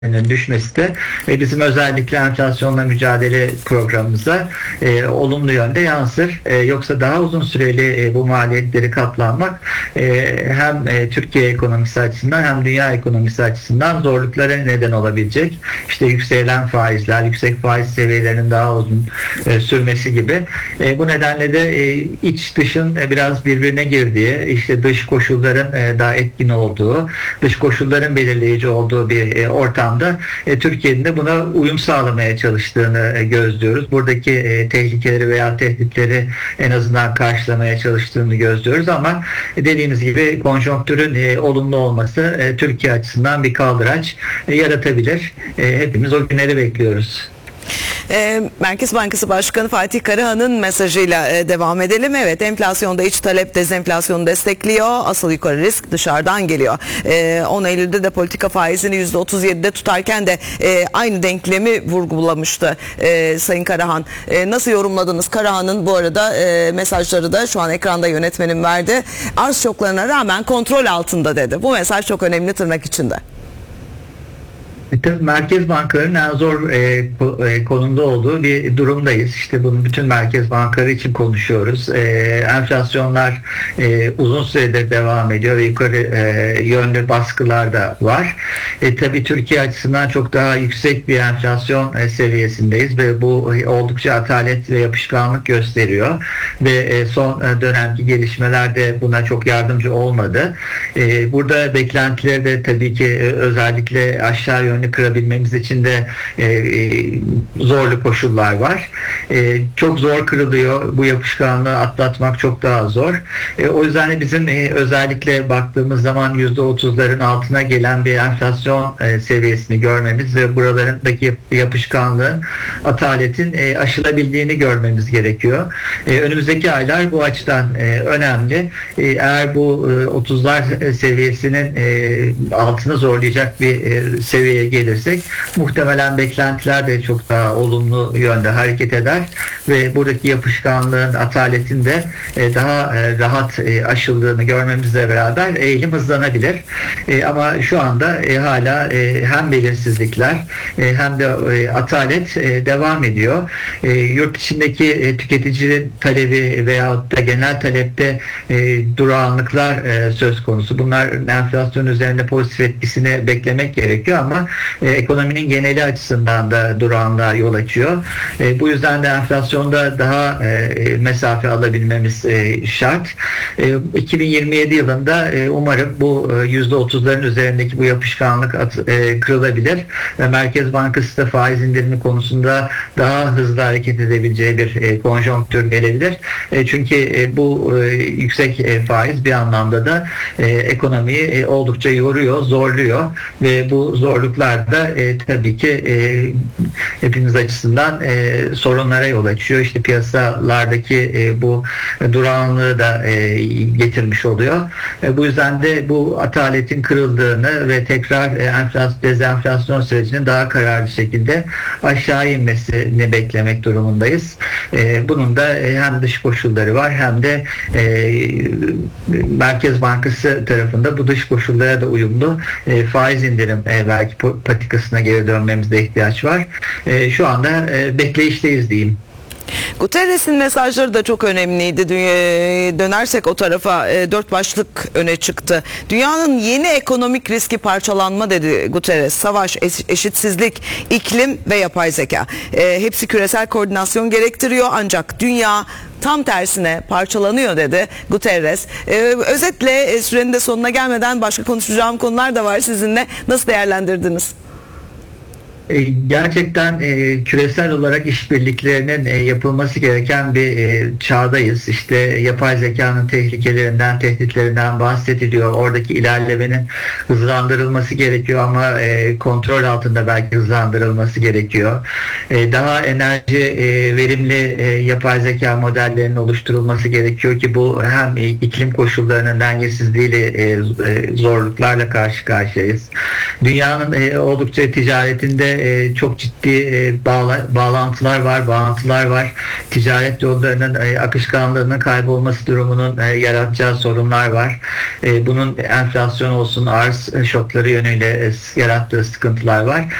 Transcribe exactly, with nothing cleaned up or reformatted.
düşmesi de e, bizim özellikle enflasyonla mücadele programımıza e, olumlu yönde yansır. E, yoksa daha uzun süreli e, bu maliyetleri katlanmak e, hem e, Türkiye ekonomisi açısından hem dünya ekonomisi açısından zorluklara neden olabilecek. İşte yükselen faizler, yüksek faiz seviyelerinin daha uzun e, sürmesi gibi. E, bu nedenle de e, iç dışın e, biraz birbirine girdiği, işte dış koşulların e, daha etkin olduğu, dış koşulların belirleyici olduğu bir e, ortam da e, Türkiye'nin de buna uyum sağlamaya çalıştığını e, gözlüyoruz. Buradaki e, tehlikeleri veya tehditleri en azından karşılamaya çalıştığını gözlüyoruz ama e, dediğimiz gibi konjonktürün e, olumlu olması e, Türkiye açısından bir kaldıraç e, yaratabilir. E, hepimiz o günleri bekliyoruz. E, Merkez Bankası Başkanı Fatih Karahan'ın mesajıyla e, devam edelim. Evet, enflasyonda iç talep dezenflasyonu destekliyor. Asıl yukarı risk dışarıdan geliyor. E, on Eylül'de de politika faizini yüzde otuz yedide tutarken de e, aynı denklemi vurgulamıştı e, Sayın Karahan. E, nasıl yorumladınız Karahan'ın bu arada e, mesajları da şu an ekranda yönetmenim verdi. Arz şoklarına rağmen kontrol altında dedi. Bu mesaj çok önemli tırnak içinde. Merkez bankalarının en zor e, e, konumda olduğu bir durumdayız. İşte bunu bütün merkez bankaları için konuşuyoruz. E, enflasyonlar e, uzun süredir devam ediyor ve yukarı e, yönlü baskılar da var. E, tabii Türkiye açısından çok daha yüksek bir enflasyon e, seviyesindeyiz ve bu e, oldukça atalet ve yapışkanlık gösteriyor. Ve e, son e, dönemki gelişmeler de buna çok yardımcı olmadı. E, burada beklentileri de tabii ki e, özellikle aşağı yönlü kırabilmemiz için de e, e, zorlu koşullar var. E, çok zor kırılıyor. Bu yapışkanlığı atlatmak çok daha zor. E, o yüzden bizim e, özellikle baktığımız zaman yüzde otuzların altına gelen bir enflasyon e, seviyesini görmemiz ve buralarındaki yapışkanlığın, ataletin e, aşılabildiğini görmemiz gerekiyor. E, önümüzdeki aylar bu açıdan e, önemli. E, eğer bu e, otuzlar seviyesinin e, altını zorlayacak bir e, seviyeye gelirsek muhtemelen beklentiler de çok daha olumlu yönde hareket eder ve buradaki yapışkanlığın, ataletin de e, daha e, rahat e, aşıldığını görmemizle beraber eğilim hızlanabilir. E, ama şu anda e, hala e, hem belirsizlikler e, hem de e, atalet e, devam ediyor. E, yurt içindeki e, tüketici talebi veyahut da genel talepte e, durağanlıklar e, söz konusu. Bunlar enflasyon üzerinde pozitif etkisini beklemek gerekiyor ama e, ekonominin geneli açısından da durağanlığa yol açıyor. E, bu yüzden de enflasyonda daha e, mesafe alabilmemiz e, şart. E, iki bin yirmi yedi yılında e, umarım bu e, yüzde otuzların üzerindeki bu yapışkanlık at, e, kırılabilir ve Merkez Bankası da faiz indirimi konusunda daha hızlı hareket edebileceği bir e, konjonktür gelebilir. E, çünkü e, bu e, yüksek e, faiz bir anlamda da e, ekonomiyi e, oldukça yoruyor, zorluyor ve bu zorluklar da e, tabii ki e, hepimiz açısından e, sorunlara yol açıyor. İşte piyasalardaki e, bu durağanlığı da e, getirmiş oluyor. E, bu yüzden de bu ataletin kırıldığını ve tekrar e, enflasyon, dezenflasyon sürecinin daha kararlı şekilde aşağı inmesini beklemek durumundayız. E, bunun da e, hem dış koşulları var hem de e, Merkez Bankası tarafında bu dış koşullara da uyumlu e, faiz indirim e, belki patikasına geri dönmemizde ihtiyaç var. E, şu anda e, bekleyişteyiz diyeyim. Guterres'in mesajları da çok önemliydi. Dünya, dönersek o tarafa e, dört başlık öne çıktı. Dünyanın yeni ekonomik riski parçalanma dedi Guterres. Savaş, eş, eşitsizlik, iklim ve yapay zeka. E, hepsi küresel koordinasyon gerektiriyor ancak dünya tam tersine parçalanıyor dedi Guterres. Ee, özetle e, sürenin de sonuna gelmeden başka konuşacağım konular da var sizinle. Nasıl değerlendirdiniz? Gerçekten e, küresel olarak işbirliklerinin e, yapılması gereken bir e, çağdayız. İşte yapay zekanın tehlikelerinden, tehditlerinden bahsediliyor. Oradaki ilerlemenin hızlandırılması gerekiyor ama e, kontrol altında belki hızlandırılması gerekiyor. E, daha enerji e, verimli e, yapay zeka modellerinin oluşturulması gerekiyor ki bu hem e, iklim koşullarının dengesizliğiyle e, e, zorluklarla karşı karşıyayız. Dünyanın e, oldukça ticaretinde e, çok ciddi e, bağla, bağlantılar var, bağlantılar var. Ticaret yollarının e, akışkanlığının kaybolması durumunun e, yaratacağı sorunlar var. E, bunun enflasyon olsun, arz şokları yönüyle e, yarattığı sıkıntılar var.